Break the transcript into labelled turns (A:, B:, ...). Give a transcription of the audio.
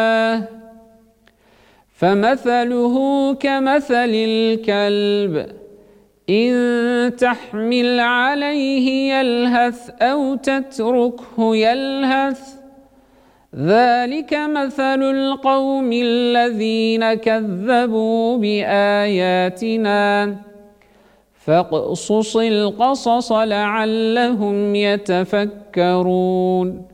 A: فمثله كمثل الكلب إن تحمل عليه يلهث أو تتركه يلهث ذلك مثل القوم الذين كذبوا بآياتنا فاقصص القصص لعلهم يتفكرون